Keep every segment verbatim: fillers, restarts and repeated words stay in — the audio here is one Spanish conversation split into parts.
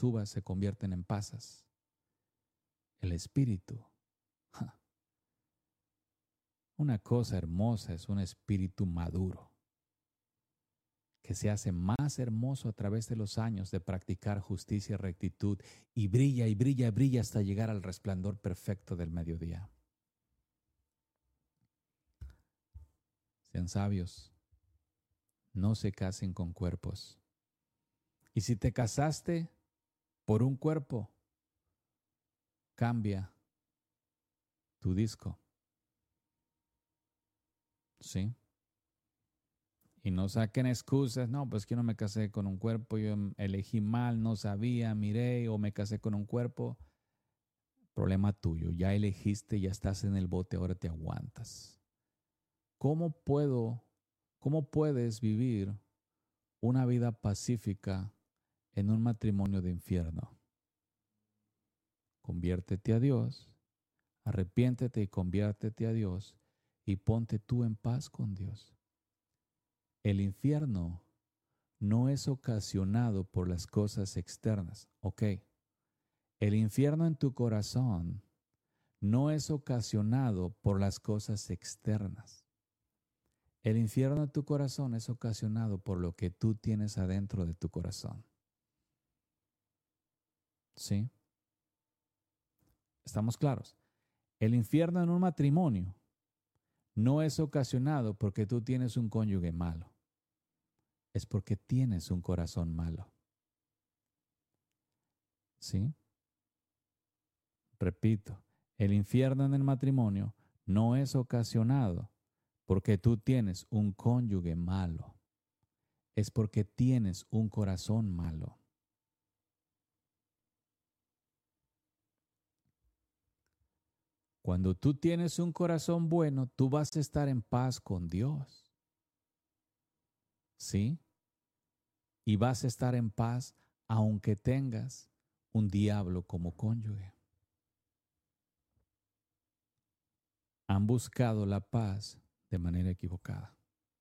tubas se convierten en pasas. El espíritu. Ja. Una cosa hermosa es un espíritu maduro, que se hace más hermoso a través de los años de practicar justicia y rectitud, y brilla y brilla y brilla hasta llegar al resplandor perfecto del mediodía. Sean sabios, no se casen con cuerpos. Y si te casaste por un cuerpo, cambia tu disco. ¿Sí? Y no saquen excusas, no, pues que no me casé con un cuerpo, yo elegí mal, no sabía, miré, o me casé con un cuerpo. Problema tuyo, ya elegiste, ya estás en el bote, ahora te aguantas. ¿Cómo puedo, cómo puedes vivir una vida pacífica en un matrimonio de infierno? Conviértete a Dios, arrepiéntete y conviértete a Dios y ponte tú en paz con Dios. El infierno no es ocasionado por las cosas externas. Ok, el infierno en tu corazón no es ocasionado por las cosas externas. El infierno en tu corazón es ocasionado por lo que tú tienes adentro de tu corazón. ¿Sí? ¿Estamos claros? El infierno en un matrimonio no es ocasionado porque tú tienes un cónyuge malo. Es porque tienes un corazón malo. ¿Sí? Repito, el infierno en el matrimonio no es ocasionado porque tú tienes un cónyuge malo. Es porque tienes un corazón malo. Cuando tú tienes un corazón bueno, tú vas a estar en paz con Dios. ¿Sí? Y vas a estar en paz aunque tengas un diablo como cónyuge. Han buscado la paz de manera equivocada.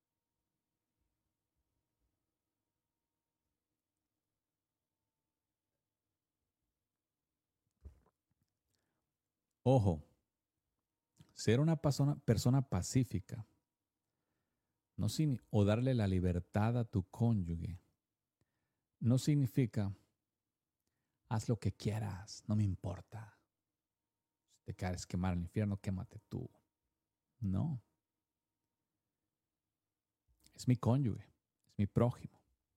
Ojo, ser una persona, persona pacífica no sin, o darle la libertad a tu cónyuge no significa haz lo que quieras, no me importa. Si te quieres quemar al infierno, quémate tú. No. Es mi cónyuge, es mi prójimo.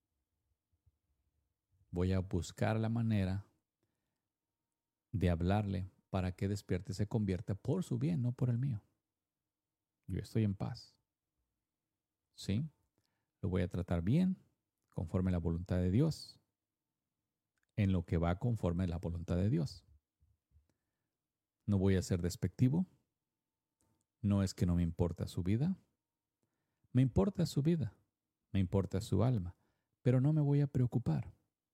Voy a buscar la manera de hablarle para que despierte y se convierta por su bien, no por el mío. Yo estoy en paz. ¿Sí? Lo voy a tratar bien, conforme a la voluntad de Dios, en lo que va conforme a la voluntad de Dios. No voy a ser despectivo. No es que no me importa su vida. Me importa su vida, me importa su alma, pero no me voy a preocupar.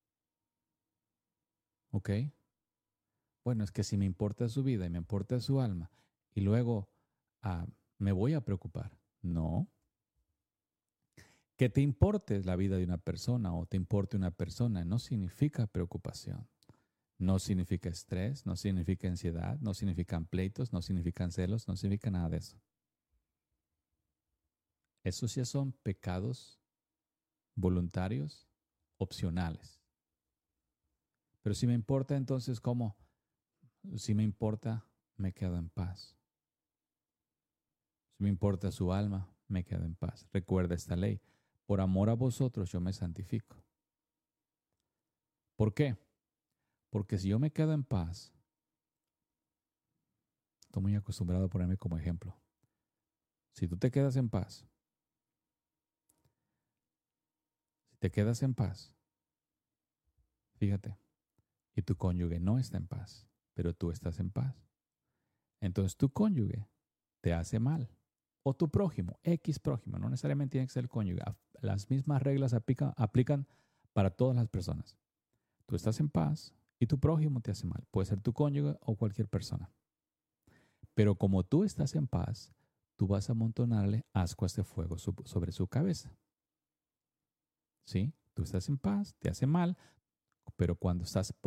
¿Ok? Bueno, es que si me importa su vida y me importa su alma, y luego ah, me voy a preocupar. No. Que te importe la vida de una persona o te importe una persona no significa preocupación. No significa estrés, no significa ansiedad, no significan pleitos, no significan celos, no significa nada de eso. Esos ya son pecados voluntarios, opcionales. Pero si me importa, entonces, ¿cómo? Si me importa, me quedo en paz. Si me importa su alma, me quedo en paz. Recuerda esta ley. Por amor a vosotros yo me santifico. ¿Por qué? Porque si yo me quedo en paz, estoy muy acostumbrado a ponerme como ejemplo. Si tú te quedas en paz, si te quedas en paz, fíjate, y tu cónyuge no está en paz, pero tú estás en paz, entonces tu cónyuge te hace mal. O tu prójimo, X prójimo, no necesariamente tiene que ser el cónyuge. Las mismas reglas aplican, aplican para todas las personas. Tú estás en paz y tu prójimo te hace mal. Puede ser tu cónyuge o cualquier persona. Pero como tú estás en paz, tú vas a amontonarle ascuas de fuego sobre su cabeza. ¿Sí? Tú estás en paz, te hace mal. pero cuando estás